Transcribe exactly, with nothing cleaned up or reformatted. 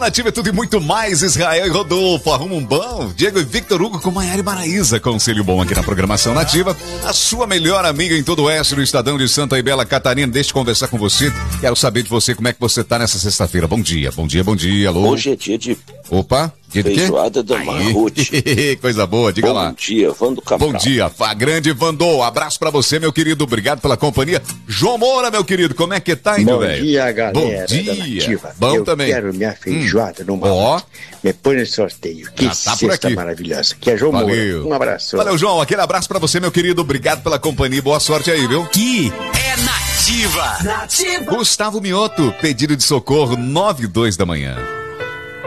Nativa é tudo e muito mais. Israel e Rodolfo, arruma um bom. Diego e Victor Hugo com Maiara e Maraísa. Conselho bom aqui na programação Nativa. A sua melhor amiga em todo o oeste do Estadão de Santa e Bela Catarina. Deixa eu conversar com você. Quero saber de você como é que você tá nessa sexta-feira. Bom dia, bom dia, bom dia. Alô? Hoje é dia de... Opa, dia de quê? Feijoada da Marrute. Coisa boa, diga bom lá. Bom dia, Vando Cabral. Bom dia, a grande Vandô. Abraço pra você, meu querido. Obrigado pela companhia. João Moura, meu querido, como é que tá indo, velho? Bom dia, galera. Bom dia. Da Nativa. Bom eu também. quero minha feijoada hum. numa. Ó. Me põe no sorteio. Que Já tá por cesta aqui. maravilhosa. Que é João Valeu. Moura. Um abraço. Valeu, João. Aquele abraço pra você, meu querido. Obrigado pela companhia. Boa sorte aí, viu? Que é Nativa. Nativa. Gustavo Mioto, pedido de socorro, nove e dois da manhã.